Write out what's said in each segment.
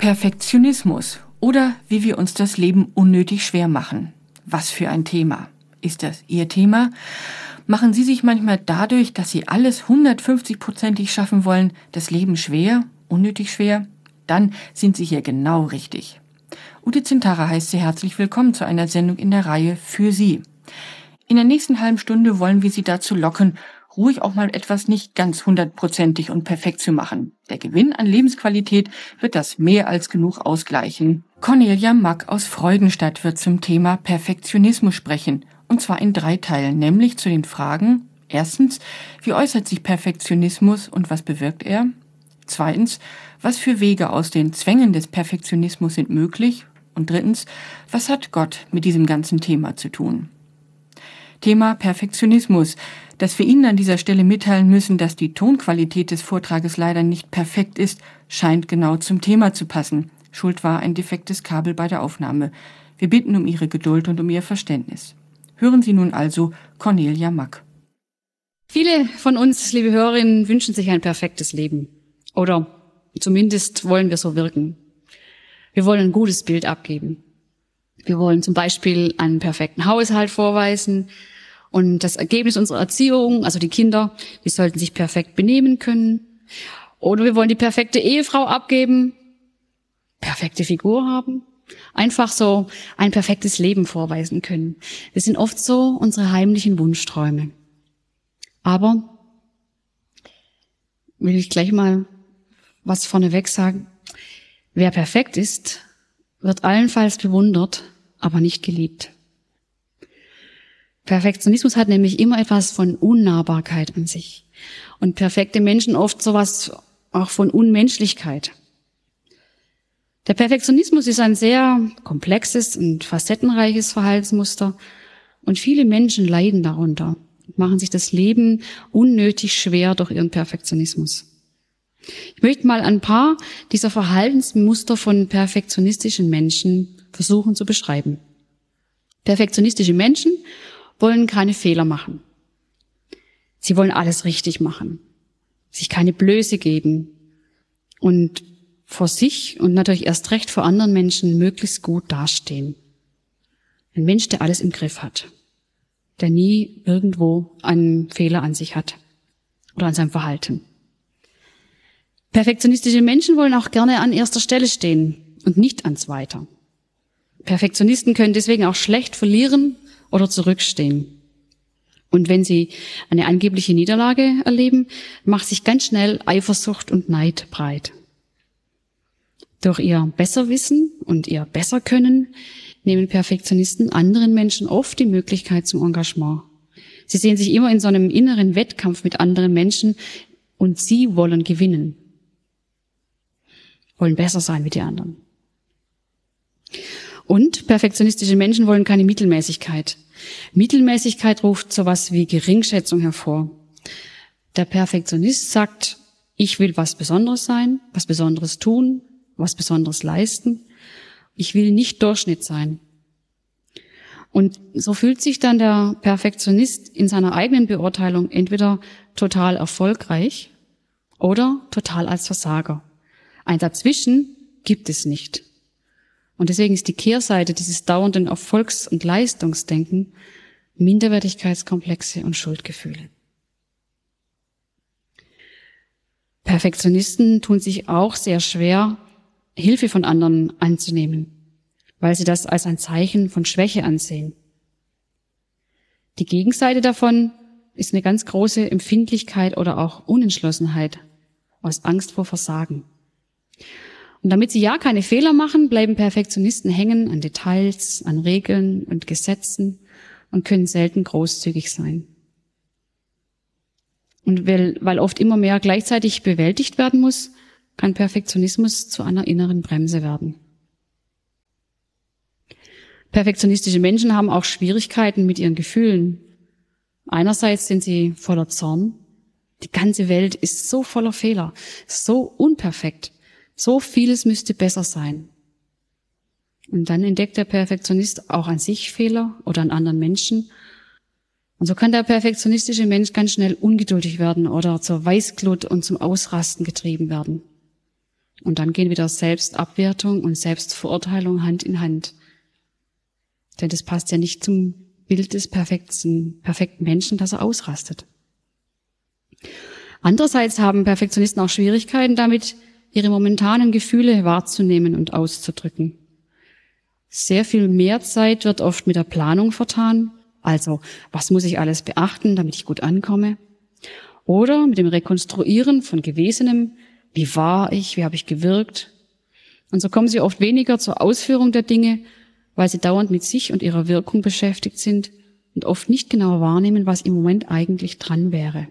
Perfektionismus oder wie wir uns das Leben unnötig schwer machen. Was für ein Thema. Ist das Ihr Thema? Machen Sie sich manchmal dadurch, dass Sie alles 150%ig schaffen wollen, das Leben schwer, unnötig schwer? Dann sind Sie hier genau richtig. Ute Zintara heißt Sie herzlich willkommen zu einer Sendung in der Reihe Für Sie. In der nächsten halben Stunde wollen wir Sie dazu locken, ruhig auch mal etwas nicht ganz 100%ig und perfekt zu machen. Der Gewinn an Lebensqualität wird das mehr als genug ausgleichen. Cornelia Mack aus Freudenstadt wird zum Thema Perfektionismus sprechen. Und zwar in 3 Teilen, nämlich zu den Fragen: Erstens, wie äußert sich Perfektionismus und was bewirkt er? Zweitens, was für Wege aus den Zwängen des Perfektionismus sind möglich? Und drittens, was hat Gott mit diesem ganzen Thema zu tun? Thema Perfektionismus. Dass wir Ihnen an dieser Stelle mitteilen müssen, dass die Tonqualität des Vortrages leider nicht perfekt ist, scheint genau zum Thema zu passen. Schuld war ein defektes Kabel bei der Aufnahme. Wir bitten um Ihre Geduld und um Ihr Verständnis. Hören Sie nun also Cornelia Mack. Viele von uns, liebe Hörerinnen, wünschen sich ein perfektes Leben. Oder zumindest wollen wir so wirken. Wir wollen ein gutes Bild abgeben. Wir wollen zum Beispiel einen perfekten Haushalt vorweisen und das Ergebnis unserer Erziehung, also die Kinder, die sollten sich perfekt benehmen können. Oder wir wollen die perfekte Ehefrau abgeben, perfekte Figur haben, einfach so ein perfektes Leben vorweisen können. Das sind oft so unsere heimlichen Wunschträume. Aber will ich gleich mal was vorneweg sagen: Wer perfekt ist, wird allenfalls bewundert, aber nicht geliebt. Perfektionismus hat nämlich immer etwas von Unnahbarkeit an sich. Und perfekte Menschen oft sowas auch von Unmenschlichkeit. Der Perfektionismus ist ein sehr komplexes und facettenreiches Verhaltensmuster. Und viele Menschen leiden darunter und machen sich das Leben unnötig schwer durch ihren Perfektionismus. Ich möchte mal ein paar dieser Verhaltensmuster von perfektionistischen Menschen versuchen zu beschreiben. Perfektionistische Menschen wollen keine Fehler machen. Sie wollen alles richtig machen, sich keine Blöße geben und vor sich und natürlich erst recht vor anderen Menschen möglichst gut dastehen. Ein Mensch, der alles im Griff hat, der nie irgendwo einen Fehler an sich hat oder an seinem Verhalten. Perfektionistische Menschen wollen auch gerne an erster Stelle stehen und nicht an zweiter. Perfektionisten können deswegen auch schlecht verlieren oder zurückstehen. Und wenn sie eine angebliche Niederlage erleben, macht sich ganz schnell Eifersucht und Neid breit. Durch ihr Besserwissen und ihr Besserkönnen nehmen Perfektionisten anderen Menschen oft die Möglichkeit zum Engagement. Sie sehen sich immer in so einem inneren Wettkampf mit anderen Menschen und sie wollen gewinnen. Wollen besser sein wie die anderen. Und perfektionistische Menschen wollen keine Mittelmäßigkeit. Mittelmäßigkeit ruft sowas wie Geringschätzung hervor. Der Perfektionist sagt: Ich will was Besonderes sein, was Besonderes tun, was Besonderes leisten. Ich will nicht Durchschnitt sein. Und so fühlt sich dann der Perfektionist in seiner eigenen Beurteilung entweder total erfolgreich oder total als Versager. Ein Dazwischen gibt es nicht. Und deswegen ist die Kehrseite dieses dauernden Erfolgs- und Leistungsdenken Minderwertigkeitskomplexe und Schuldgefühle. Perfektionisten tun sich auch sehr schwer, Hilfe von anderen anzunehmen, weil sie das als ein Zeichen von Schwäche ansehen. Die Gegenseite davon ist eine ganz große Empfindlichkeit oder auch Unentschlossenheit aus Angst vor Versagen. Und damit sie ja keine Fehler machen, bleiben Perfektionisten hängen an Details, an Regeln und Gesetzen und können selten großzügig sein. Und weil oft immer mehr gleichzeitig bewältigt werden muss, kann Perfektionismus zu einer inneren Bremse werden. Perfektionistische Menschen haben auch Schwierigkeiten mit ihren Gefühlen. Einerseits sind sie voller Zorn. Die ganze Welt ist so voller Fehler, so unperfekt. So vieles müsste besser sein. Und dann entdeckt der Perfektionist auch an sich Fehler oder an anderen Menschen. Und so kann der perfektionistische Mensch ganz schnell ungeduldig werden oder zur Weißglut und zum Ausrasten getrieben werden. Und dann gehen wieder Selbstabwertung und Selbstverurteilung Hand in Hand. Denn das passt ja nicht zum Bild des perfekten Menschen, dass er ausrastet. Andererseits haben Perfektionisten auch Schwierigkeiten damit, ihre momentanen Gefühle wahrzunehmen und auszudrücken. Sehr viel mehr Zeit wird oft mit der Planung vertan. Also, was muss ich alles beachten, damit ich gut ankomme? Oder mit dem Rekonstruieren von Gewesenem. Wie war ich? Wie habe ich gewirkt? Und so kommen sie oft weniger zur Ausführung der Dinge, weil sie dauernd mit sich und ihrer Wirkung beschäftigt sind und oft nicht genau wahrnehmen, was im Moment eigentlich dran wäre.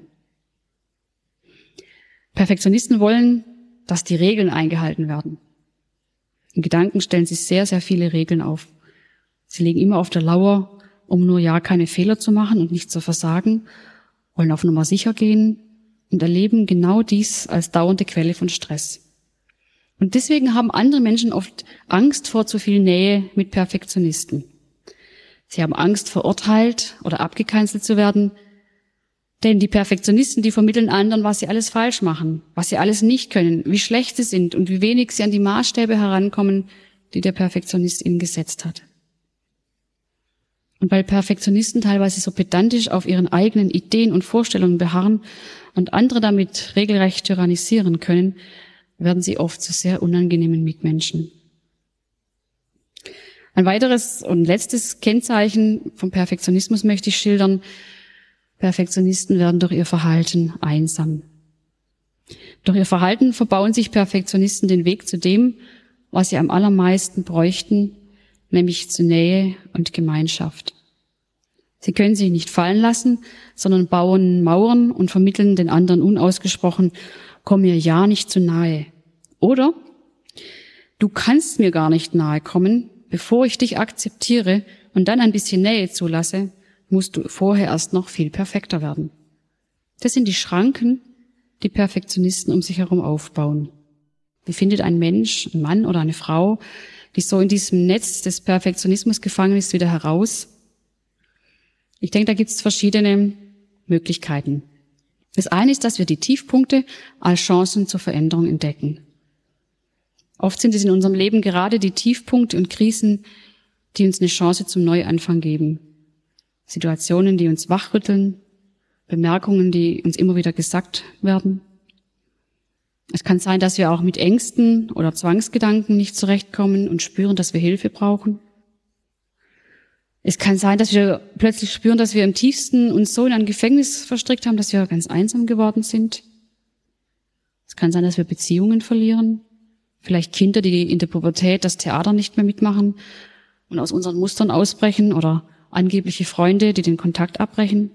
Perfektionisten wollen, dass die Regeln eingehalten werden. In Gedanken stellen sie sehr, sehr viele Regeln auf. Sie liegen immer auf der Lauer, um nur ja keine Fehler zu machen und nicht zu versagen, wollen auf Nummer sicher gehen und erleben genau dies als dauernde Quelle von Stress. Und deswegen haben andere Menschen oft Angst vor zu viel Nähe mit Perfektionisten. Sie haben Angst, verurteilt oder abgekanzelt zu werden, denn die Perfektionisten, die vermitteln anderen, was sie alles falsch machen, was sie alles nicht können, wie schlecht sie sind und wie wenig sie an die Maßstäbe herankommen, die der Perfektionist ihnen gesetzt hat. Und weil Perfektionisten teilweise so pedantisch auf ihren eigenen Ideen und Vorstellungen beharren und andere damit regelrecht tyrannisieren können, werden sie oft zu sehr unangenehmen Mitmenschen. Ein weiteres und letztes Kennzeichen vom Perfektionismus möchte ich schildern. Perfektionisten werden durch ihr Verhalten einsam. Durch ihr Verhalten verbauen sich Perfektionisten den Weg zu dem, was sie am allermeisten bräuchten, nämlich zu Nähe und Gemeinschaft. Sie können sich nicht fallen lassen, sondern bauen Mauern und vermitteln den anderen unausgesprochen: Komm mir ja nicht zu nahe. Oder: Du kannst mir gar nicht nahe kommen, bevor ich dich akzeptiere und dann ein bisschen Nähe zulasse, musst du vorher erst noch viel perfekter werden. Das sind die Schranken, die Perfektionisten um sich herum aufbauen. Wie findet ein Mensch, ein Mann oder eine Frau, die so in diesem Netz des Perfektionismus gefangen ist, wieder heraus? Ich denke, da gibt es verschiedene Möglichkeiten. Das eine ist, dass wir die Tiefpunkte als Chancen zur Veränderung entdecken. Oft sind es in unserem Leben gerade die Tiefpunkte und Krisen, die uns eine Chance zum Neuanfang geben. Situationen, die uns wachrütteln, Bemerkungen, die uns immer wieder gesagt werden. Es kann sein, dass wir auch mit Ängsten oder Zwangsgedanken nicht zurechtkommen und spüren, dass wir Hilfe brauchen. Es kann sein, dass wir plötzlich spüren, dass wir im tiefsten uns so in ein Gefängnis verstrickt haben, dass wir ganz einsam geworden sind. Es kann sein, dass wir Beziehungen verlieren. Vielleicht Kinder, die in der Pubertät das Theater nicht mehr mitmachen und aus unseren Mustern ausbrechen, oder angebliche Freunde, die den Kontakt abbrechen.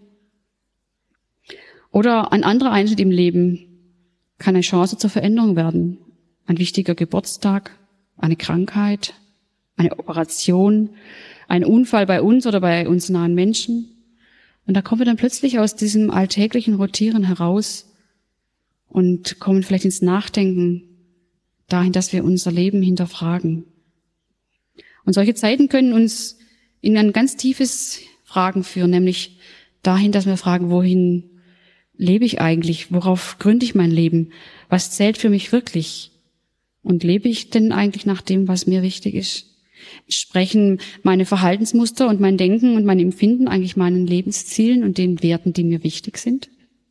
Oder ein anderer Einschnitt im Leben kann eine Chance zur Veränderung werden. Ein wichtiger Geburtstag, eine Krankheit, eine Operation, ein Unfall bei uns oder bei uns nahen Menschen. Und da kommen wir dann plötzlich aus diesem alltäglichen Rotieren heraus und kommen vielleicht ins Nachdenken dahin, dass wir unser Leben hinterfragen. Und solche Zeiten können uns in ein ganz tiefes Fragen führen, nämlich dahin, dass wir fragen: Wohin lebe ich eigentlich? Worauf gründe ich mein Leben? Was zählt für mich wirklich? Und lebe ich denn eigentlich nach dem, was mir wichtig ist? Sprechen meine Verhaltensmuster und mein Denken und mein Empfinden eigentlich meinen Lebenszielen und den Werten, die mir wichtig sind?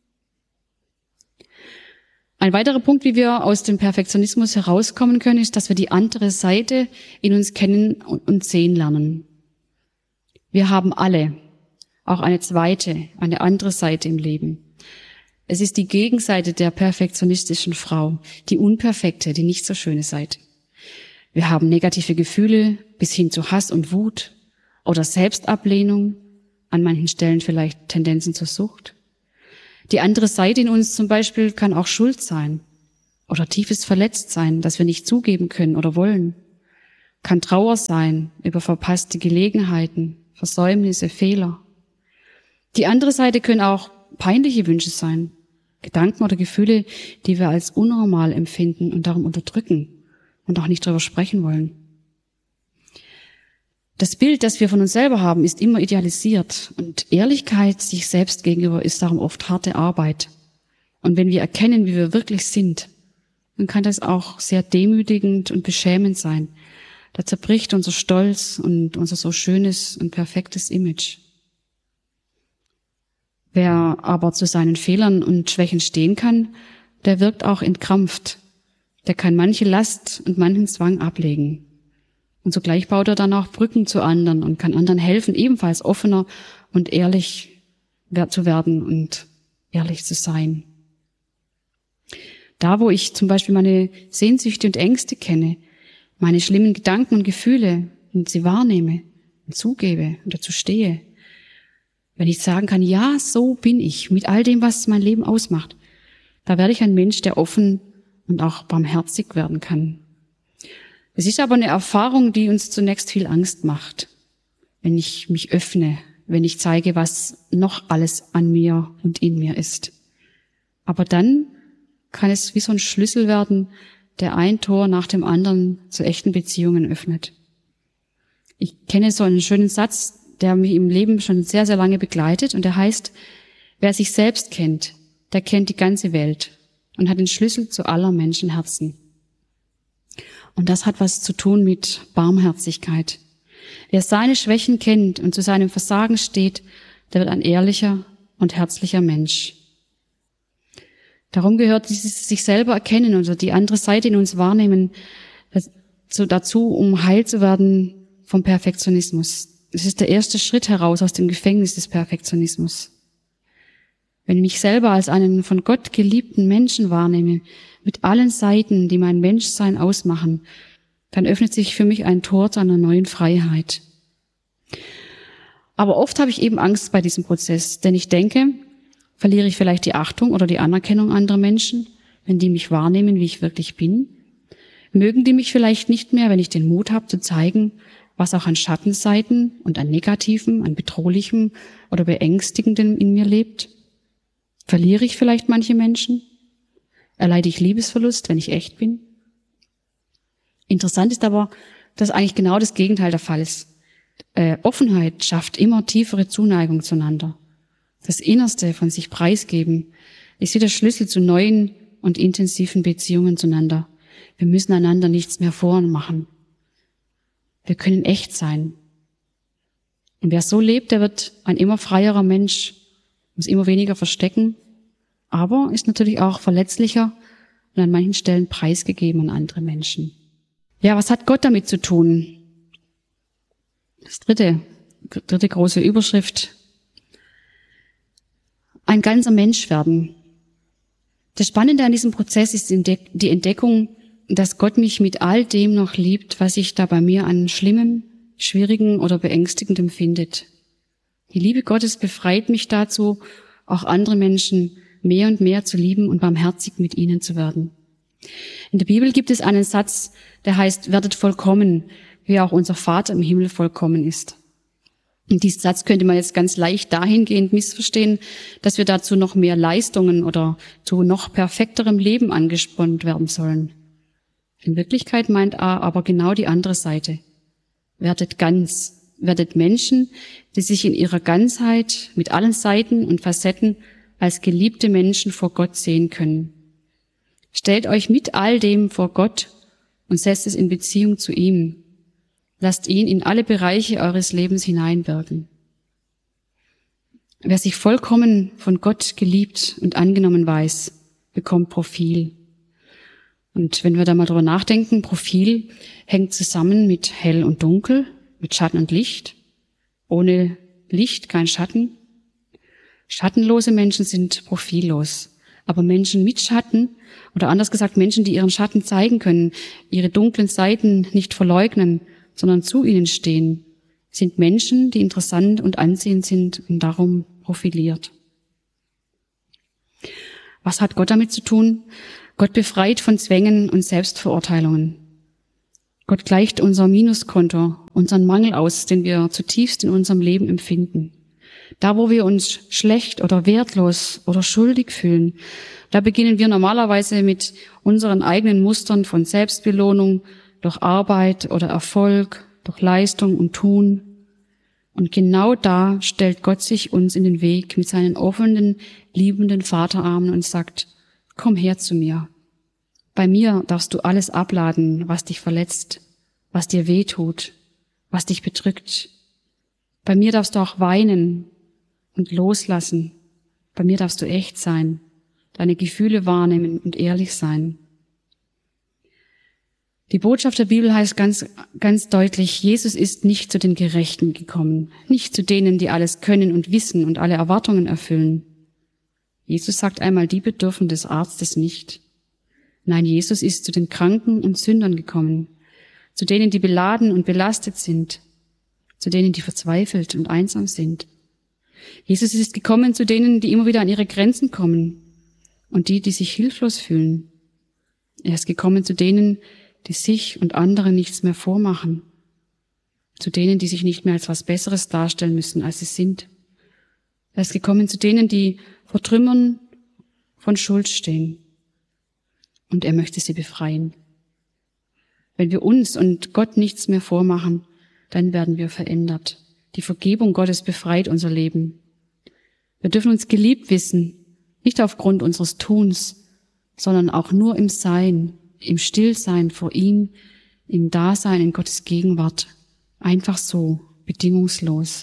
Ein weiterer Punkt, wie wir aus dem Perfektionismus herauskommen können, ist, dass wir die andere Seite in uns kennen und sehen lernen. Wir haben alle auch eine zweite, eine andere Seite im Leben. Es ist die Gegenseite der perfektionistischen Frau, die unperfekte, die nicht so schöne Seite. Wir haben negative Gefühle bis hin zu Hass und Wut oder Selbstablehnung, an manchen Stellen vielleicht Tendenzen zur Sucht. Die andere Seite in uns zum Beispiel kann auch Schuld sein oder tiefes Verletztsein, das wir nicht zugeben können oder wollen. Kann Trauer sein über verpasste Gelegenheiten, Versäumnisse, Fehler. Die andere Seite können auch peinliche Wünsche sein, Gedanken oder Gefühle, die wir als unnormal empfinden und darum unterdrücken und auch nicht darüber sprechen wollen. Das Bild, das wir von uns selber haben, ist immer idealisiert, und Ehrlichkeit sich selbst gegenüber ist darum oft harte Arbeit. Und wenn wir erkennen, wie wir wirklich sind, dann kann das auch sehr demütigend und beschämend sein. Da zerbricht unser Stolz und unser so schönes und perfektes Image. Wer aber zu seinen Fehlern und Schwächen stehen kann, der wirkt auch entkrampft. Der kann manche Last und manchen Zwang ablegen. Und zugleich baut er dann auch Brücken zu anderen und kann anderen helfen, ebenfalls offener und ehrlich zu werden und ehrlich zu sein. Da, wo ich zum Beispiel meine Sehnsüchte und Ängste kenne, meine schlimmen Gedanken und Gefühle und sie wahrnehme und zugebe und dazu stehe, wenn ich sagen kann, ja, so bin ich, mit all dem, was mein Leben ausmacht, da werde ich ein Mensch, der offen und auch barmherzig werden kann. Es ist aber eine Erfahrung, die uns zunächst viel Angst macht, wenn ich mich öffne, wenn ich zeige, was noch alles an mir und in mir ist. Aber dann kann es wie so ein Schlüssel werden, der ein Tor nach dem anderen zu echten Beziehungen öffnet. Ich kenne so einen schönen Satz, der mich im Leben schon sehr, sehr lange begleitet, und der heißt: Wer sich selbst kennt, der kennt die ganze Welt und hat den Schlüssel zu aller Menschenherzen. Und das hat was zu tun mit Barmherzigkeit. Wer seine Schwächen kennt und zu seinem Versagen steht, der wird ein ehrlicher und herzlicher Mensch. Darum gehört dieses sich selber erkennen oder die andere Seite in uns wahrnehmen dazu, um heil zu werden vom Perfektionismus. Es ist der erste Schritt heraus aus dem Gefängnis des Perfektionismus. Wenn ich mich selber als einen von Gott geliebten Menschen wahrnehme, mit allen Seiten, die mein Menschsein ausmachen, dann öffnet sich für mich ein Tor zu einer neuen Freiheit. Aber oft habe ich eben Angst bei diesem Prozess, denn ich denke, verliere ich vielleicht die Achtung oder die Anerkennung anderer Menschen, wenn die mich wahrnehmen, wie ich wirklich bin? Mögen die mich vielleicht nicht mehr, wenn ich den Mut habe, zu zeigen, was auch an Schattenseiten und an Negativem, an Bedrohlichem oder Beängstigendem in mir lebt? Verliere ich vielleicht manche Menschen? Erleide ich Liebesverlust, wenn ich echt bin? Interessant ist aber, dass eigentlich genau das Gegenteil der Fall ist. Offenheit schafft immer tiefere Zuneigung zueinander. Das Innerste von sich preisgeben ist wie der Schlüssel zu neuen und intensiven Beziehungen zueinander. Wir müssen einander nichts mehr vormachen. Wir können echt sein. Und wer so lebt, der wird ein immer freierer Mensch, muss immer weniger verstecken, aber ist natürlich auch verletzlicher und an manchen Stellen preisgegeben an andere Menschen. Ja, was hat Gott damit zu tun? Das dritte große Überschrift: ein ganzer Mensch werden. Das Spannende an diesem Prozess ist die Entdeckung, dass Gott mich mit all dem noch liebt, was sich da bei mir an Schlimmem, Schwierigem oder Beängstigendem findet. Die Liebe Gottes befreit mich dazu, auch andere Menschen mehr und mehr zu lieben und barmherzig mit ihnen zu werden. In der Bibel gibt es einen Satz, der heißt: Werdet vollkommen, wie auch unser Vater im Himmel vollkommen ist. Und diesen Satz könnte man jetzt ganz leicht dahingehend missverstehen, dass wir dazu noch mehr Leistungen oder zu noch perfekterem Leben angespornt werden sollen. In Wirklichkeit meint er aber genau die andere Seite. Werdet ganz, werdet Menschen, die sich in ihrer Ganzheit mit allen Seiten und Facetten als geliebte Menschen vor Gott sehen können. Stellt euch mit all dem vor Gott und setzt es in Beziehung zu ihm. Lasst ihn in alle Bereiche eures Lebens hineinwirken. Wer sich vollkommen von Gott geliebt und angenommen weiß, bekommt Profil. Und wenn wir da mal drüber nachdenken, Profil hängt zusammen mit Hell und Dunkel, mit Schatten und Licht. Ohne Licht kein Schatten. Schattenlose Menschen sind profillos. Aber Menschen mit Schatten, oder anders gesagt Menschen, die ihren Schatten zeigen können, ihre dunklen Seiten nicht verleugnen, sondern zu ihnen stehen, sind Menschen, die interessant und ansehend sind und darum profiliert. Was hat Gott damit zu tun? Gott befreit von Zwängen und Selbstverurteilungen. Gott gleicht unser Minuskonto, unseren Mangel aus, den wir zutiefst in unserem Leben empfinden. Da, wo wir uns schlecht oder wertlos oder schuldig fühlen, da beginnen wir normalerweise mit unseren eigenen Mustern von Selbstbelohnung durch Arbeit oder Erfolg, durch Leistung und Tun. Und genau da stellt Gott sich uns in den Weg mit seinen offenen, liebenden Vaterarmen und sagt: Komm her zu mir. Bei mir darfst du alles abladen, was dich verletzt, was dir wehtut, was dich bedrückt. Bei mir darfst du auch weinen und loslassen. Bei mir darfst du echt sein, deine Gefühle wahrnehmen und ehrlich sein. Die Botschaft der Bibel heißt ganz, ganz deutlich, Jesus ist nicht zu den Gerechten gekommen, nicht zu denen, die alles können und wissen und alle Erwartungen erfüllen. Jesus sagt einmal, die bedürfen des Arztes nicht. Nein, Jesus ist zu den Kranken und Sündern gekommen, zu denen, die beladen und belastet sind, zu denen, die verzweifelt und einsam sind. Jesus ist gekommen zu denen, die immer wieder an ihre Grenzen kommen und die sich hilflos fühlen. Er ist gekommen zu denen, die sich und anderen nichts mehr vormachen, zu denen, die sich nicht mehr als was Besseres darstellen müssen, als sie sind. Er ist gekommen zu denen, die vor Trümmern von Schuld stehen. Und er möchte sie befreien. Wenn wir uns und Gott nichts mehr vormachen, dann werden wir verändert. Die Vergebung Gottes befreit unser Leben. Wir dürfen uns geliebt wissen, nicht aufgrund unseres Tuns, sondern auch nur im Sein, im Stillsein vor ihm, im Dasein in Gottes Gegenwart. Einfach so, bedingungslos.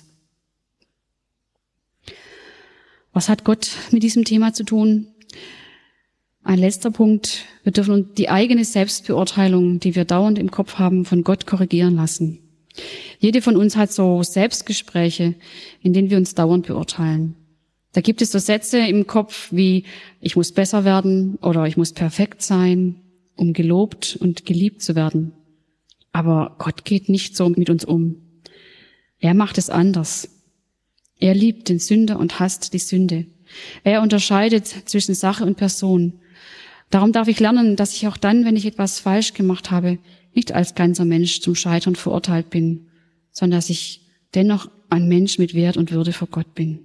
Was hat Gott mit diesem Thema zu tun? Ein letzter Punkt. Wir dürfen die eigene Selbstbeurteilung, die wir dauernd im Kopf haben, von Gott korrigieren lassen. Jede von uns hat so Selbstgespräche, in denen wir uns dauernd beurteilen. Da gibt es so Sätze im Kopf wie, ich muss besser werden oder ich muss perfekt sein, um gelobt und geliebt zu werden. Aber Gott geht nicht so mit uns um. Er macht es anders. Er liebt den Sünder und hasst die Sünde. Er unterscheidet zwischen Sache und Person. Darum darf ich lernen, dass ich auch dann, wenn ich etwas falsch gemacht habe, nicht als ganzer Mensch zum Scheitern verurteilt bin, sondern dass ich dennoch ein Mensch mit Wert und Würde vor Gott bin.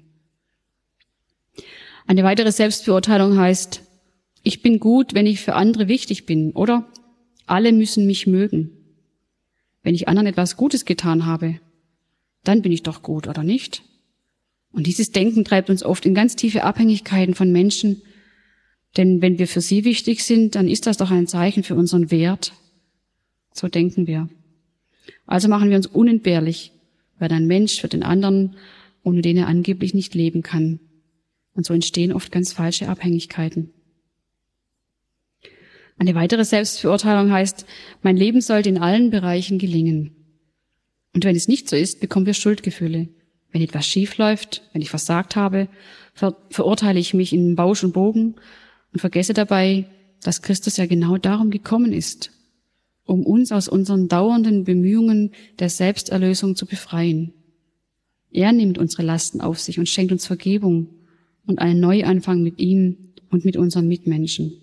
Eine weitere Selbstbeurteilung heißt, ich bin gut, wenn ich für andere wichtig bin, oder alle müssen mich mögen. Wenn ich anderen etwas Gutes getan habe, dann bin ich doch gut, oder nicht? Und dieses Denken treibt uns oft in ganz tiefe Abhängigkeiten von Menschen, denn wenn wir für sie wichtig sind, dann ist das doch ein Zeichen für unseren Wert. So denken wir. Also machen wir uns unentbehrlich, werden ein Mensch für den anderen, ohne den er angeblich nicht leben kann. Und so entstehen oft ganz falsche Abhängigkeiten. Eine weitere Selbstbeurteilung heißt, mein Leben sollte in allen Bereichen gelingen. Und wenn es nicht so ist, bekommen wir Schuldgefühle. Wenn etwas schief läuft, wenn ich versagt habe, verurteile ich mich in Bausch und Bogen und vergesse dabei, dass Christus ja genau darum gekommen ist, um uns aus unseren dauernden Bemühungen der Selbsterlösung zu befreien. Er nimmt unsere Lasten auf sich und schenkt uns Vergebung und einen Neuanfang mit ihm und mit unseren Mitmenschen.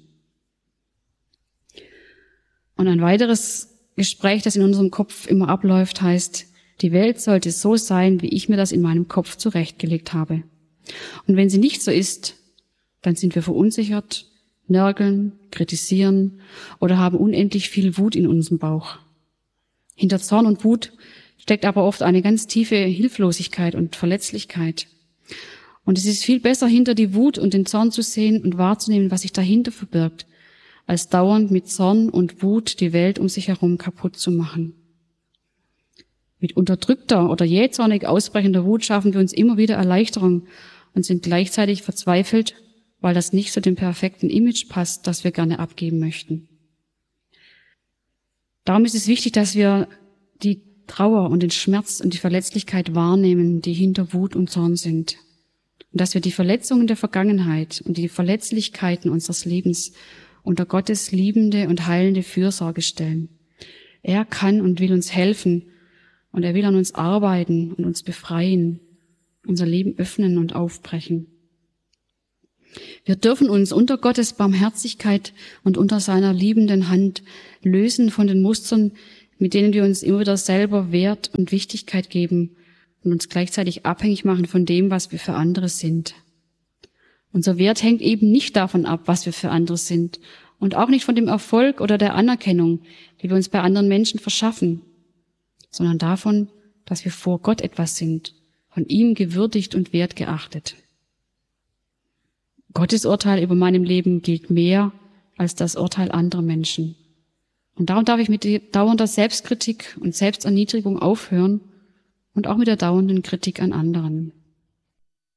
Und ein weiteres Gespräch, das in unserem Kopf immer abläuft, heißt, die Welt sollte so sein, wie ich mir das in meinem Kopf zurechtgelegt habe. Und wenn sie nicht so ist, dann sind wir verunsichert, nörgeln, kritisieren oder haben unendlich viel Wut in unserem Bauch. Hinter Zorn und Wut steckt aber oft eine ganz tiefe Hilflosigkeit und Verletzlichkeit. Und es ist viel besser, hinter die Wut und den Zorn zu sehen und wahrzunehmen, was sich dahinter verbirgt, als dauernd mit Zorn und Wut die Welt um sich herum kaputt zu machen. Mit unterdrückter oder jähzornig ausbrechender Wut schaffen wir uns immer wieder Erleichterung und sind gleichzeitig verzweifelt, weil das nicht zu dem perfekten Image passt, das wir gerne abgeben möchten. Darum ist es wichtig, dass wir die Trauer und den Schmerz und die Verletzlichkeit wahrnehmen, die hinter Wut und Zorn sind. Und dass wir die Verletzungen der Vergangenheit und die Verletzlichkeiten unseres Lebens unter Gottes liebende und heilende Fürsorge stellen. Er kann und will uns helfen und er will an uns arbeiten und uns befreien, unser Leben öffnen und aufbrechen. Wir dürfen uns unter Gottes Barmherzigkeit und unter seiner liebenden Hand lösen von den Mustern, mit denen wir uns immer wieder selber Wert und Wichtigkeit geben und uns gleichzeitig abhängig machen von dem, was wir für andere sind. Unser Wert hängt eben nicht davon ab, was wir für andere sind und auch nicht von dem Erfolg oder der Anerkennung, die wir uns bei anderen Menschen verschaffen, sondern davon, dass wir vor Gott etwas sind, von ihm gewürdigt und wertgeachtet. Gottes Urteil über meinem Leben gilt mehr als das Urteil anderer Menschen. Und darum darf ich mit dauernder Selbstkritik und Selbsterniedrigung aufhören und auch mit der dauernden Kritik an anderen.